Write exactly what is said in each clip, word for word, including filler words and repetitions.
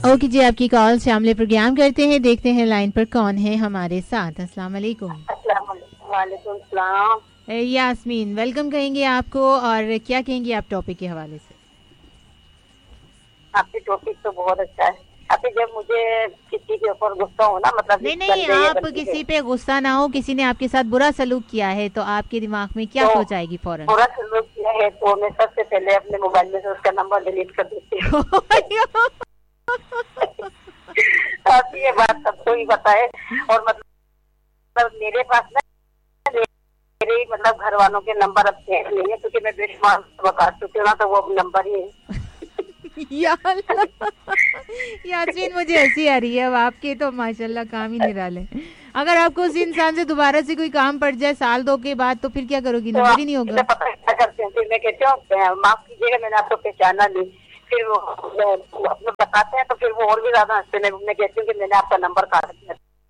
Okay जी, आपकी call शामिल programme करते हैं। देखते हैं लाइन पर कौन है हमारे साथ। अस्सलाम वालेकुम। वालेकुम सलाम। यास्मीन, वेलकम कहेंगे आपको, और क्या कहेंगे आप टॉपिक के हवाले से? आपकी टॉपिक तो बहुत अच्छा है। अभी जब मुझे किसी के ऊपर गुस्सा हो ना, मतलब नहीं नहीं, आप किसी पे गुस्सा ना हो, किसी ने आपके साथ बुरा सलूक किया है तो आपके दिमाग में क्या तो सोच आएगी फौरन? बुरा सलूक किया है तो मैं सबसे पहले अपने मोबाइल में से उसका नंबर डिलीट कर देती हूँ। आप ये बात सबको ही पता है। और मतलब मेरे पास ना मेरे मतलब घर वालों के नंबर अब सेव नहीं है, क्योंकि मैं बेशुमार बता चुकी हूँ ना, तो वो नंबर ही है। यास्मीन, मुझे हंसी आ रही है। अब आपके तो माशाल्लाह काम ही निराले। अगर आपको उस इंसान से दोबारा से कोई काम पड़ जाए साल दो के बाद, तो फिर क्या करोगी? तो नंबर ही नहीं होगा। पता क्या करते हैं, फिर मैं कहती हूँ माफ कीजिएगा मैंने आपको पहचाना नहीं। फिर वो अपने बताते हैं तो फिर वो और भी ज्यादा हंसते हैं। मैं कहती हूँ कि मैंने आपका नंबर काट दिया।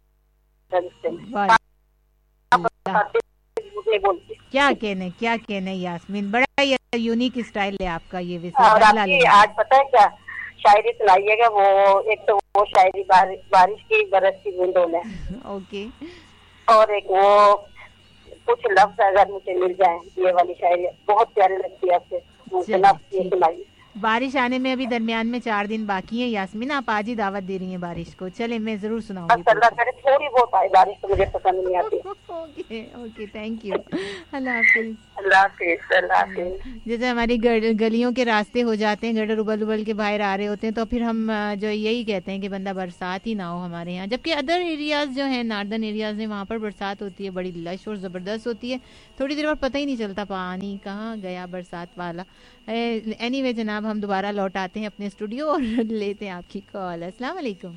क्या कहने क्या कहने यास्मीन, बड़ा यूनिक स्टाइल है आपका ये। वैसे और आपकी आज पता है क्या शायरी सुनाइएगा? वो एक तो वो शायरी बारिश बारिश की बरस की बूंदों में। ओके। और एक वो कुछ लफ्ज अगर मुझे मिल जाए, ये वाली शायरी बहुत प्यारी लगती है आपसे, सुनाइए। बारिश आने में अभी दरमियान में चार दिन बाकी है यास्मीन, आप आज ही दावत दे रही हैं बारिश को। चले, मैं जरूर सुनाऊंगी। अल्लाह करे थोड़ी बहुत आए, बारिश तो मुझे पसंद नहीं आती। Okay okay, thank you. अल्लाह हाफिज। अल्लाह हाफिज। अल्लाह हाफिज। जैसे हमारी गलियों के रास्ते हो जाते हैं, गटर उबल उबल के बाहर आ रहे होते हैं, तो फिर हम जो यही कहते हैं कि बंदा बरसात ही ना हो हमारे यहाँ। जबकि अदर एरियाज जो हैं, नॉर्दर्न एरियाज में, वहाँ पर बरसात होती है, बड़ी लश और ज़बरदस्त होती है। थोड़ी देर बाद पता ही नहीं चलता पानी कहाँ गया बरसात वाला। एनीवे जनाब, हम दोबारा लौट आते हैं अपने स्टूडियो और लेते हैं आपकी कॉल। अस्सलाम वालेकुम।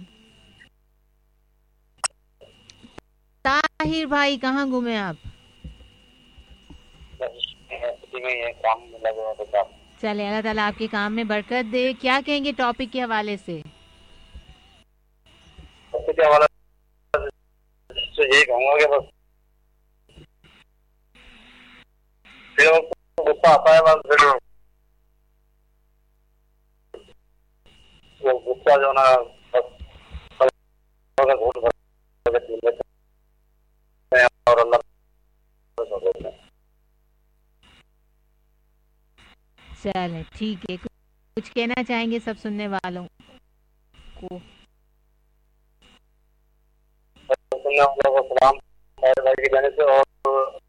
ताहिर भाई, कहाँ घूमे आप? चले, अल्लाह ताला आपके काम में बरकत दे। क्या कहेंगे टॉपिक के हवाले से? यही कहूँगा कि बस गुस्सा आता है, बस फिर वो गुस्सा जो ना और अल्लाह। चले ठीक है, कुछ कहना चाहेंगे सब सुनने वालों को? सुनने वालों को सलाम भाई की जाने से। और